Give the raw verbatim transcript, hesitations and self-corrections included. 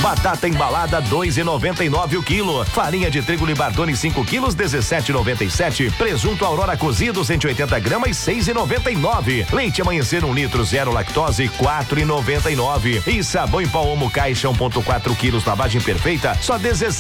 Batata embalada dois e noventa e nove o quilo. Farinha de trigo Libardone cinco quilos dezessete e noventa e sete. Presunto Aurora cozido cento e oitenta gramas seis e noventa e nove. Leite Amanhecer um litro zero lactose quatro e noventa e nove. E sabão em pó Omo Caixa um ponto quatro quilos lavagem perfeita só dezessete